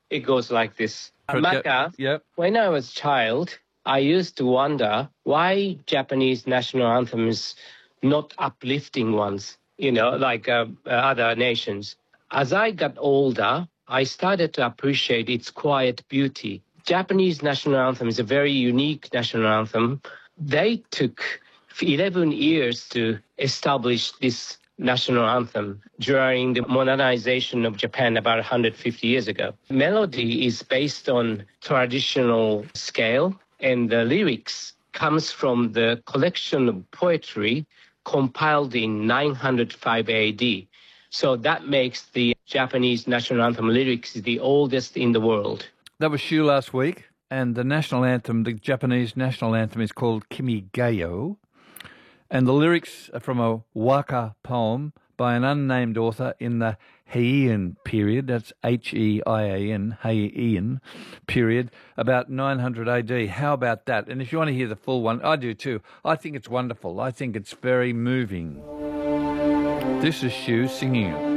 It goes like this. Maka, Yep. when I was a child, I used to wonder why Japanese national anthem is not uplifting ones, like other nations. As I got older, I started to appreciate its quiet beauty. Japanese national anthem is a very unique national anthem. They took 11 years to establish this national anthem during the modernization of Japan about 150 years ago. Melody is based on traditional scale, and the lyrics comes from the collection of poetry compiled in 905 AD. So that makes the Japanese national anthem lyrics the oldest in the world. That was Shu last week, and the national anthem, the Japanese national anthem, is called Kimigayo, and the lyrics are from a waka poem by an unnamed author in the Heian period, that's Heian, Heian period, about 900 AD. How about that? And if you want to hear the full one, I do too. I think it's wonderful. I think it's very moving. This is Shu singing it.